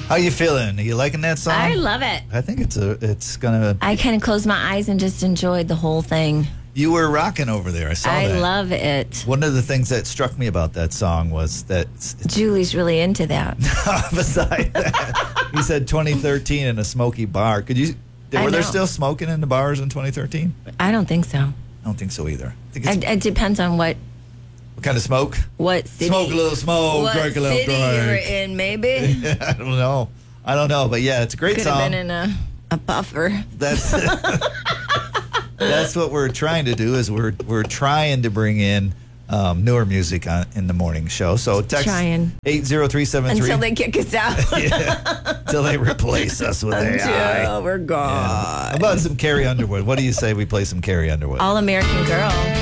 How you feeling? Are you liking that song? I love it. I think it's gonna. I kind of closed my eyes and just enjoyed the whole thing. You were rocking over there. I saw that. I love it. One of the things that struck me about that song was that Julie's really into that. beside that, you said 2013 in a smoky bar. Were there still smoking in the bars in 2013? I don't think so. I don't think so either. I think It depends on what kind of smoke. What city? Smoke a little smoke, What drink a little city drink. you were in, maybe? I don't know. But yeah, it's a great Could song. have been in a buffer. That's that's what we're trying to do. Is we're trying to bring in newer music in the morning show. So text 80373 until they kick us out. until they replace us with AI. Until we're gone. Yeah. How about some Carrie Underwood? What do you say we play some Carrie Underwood? All American Girl.